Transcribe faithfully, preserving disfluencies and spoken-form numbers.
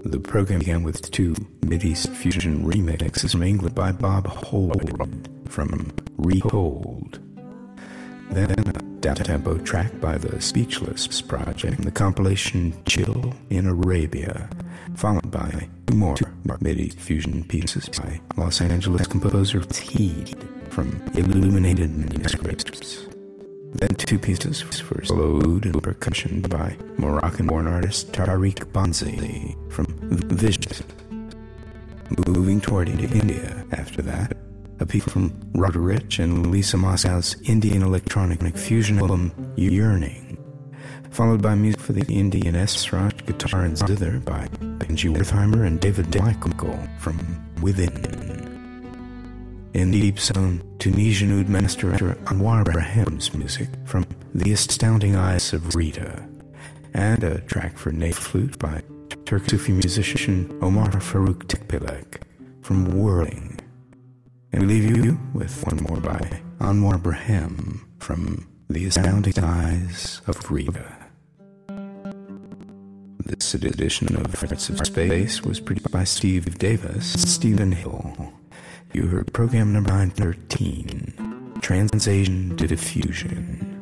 The program began with two Mideast fusion remixes from England by Bob Hold from Rehold. Then a down-tempo track by the Speechless Project and the compilation Chill in Arabia, followed by two more Mideast fusion pieces by Los Angeles composer Teed from Illuminated Manuscripts. Then two pieces for solo oud and percussion by Moroccan-born artist Tariq Banzi from Vision. Moving toward India after that, a piece from Roger Rich and Lisa Moscow's Indian electronic fusion album Yearning, followed by music for the Indian Esraj guitar and zither by Benji Wertheimer and David Michael from Within. In the deep zone, Tunisian oud master Anwar Brahim's music from The Astounding Eyes of Rita, and a track for Ney flute by Turkish Sufi musician Omar Farouk Tekbilek from Whirling. And we leave you with one more by Anwar Brahim from The Astounding Eyes of Rita. This edition of Threats of Space was produced by Steve Davis and Stephen Hill. You heard program number nine thirteen, Transasian to Diffusion.